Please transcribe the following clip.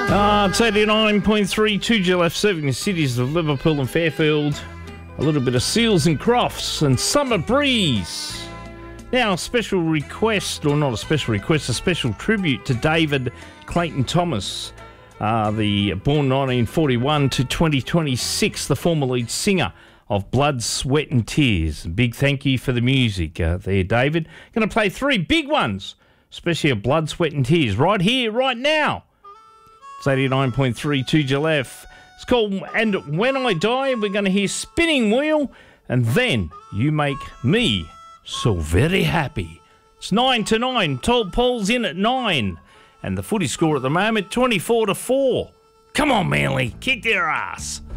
It's 89.3 2GLF serving the cities of Liverpool and Fairfield. A little bit of Seals and Crofts and Summer Breeze. Now, a special request, or not a special request, a special tribute to David Clayton Thomas, the born 1941 to 2026, the former lead singer of Blood, Sweat and Tears. Big thank you for the music there, David. Going to play three big ones, especially of Blood, Sweat and Tears, right here, right now. It's 89.3 2GLF. It's called And When I Die. We're going to hear Spinning Wheel, and then You Make Me So Very Happy. It's 9 to 9. Paul's in at 9. And the footy score at the moment, 24-4. Come on, Manly. Kick their ass.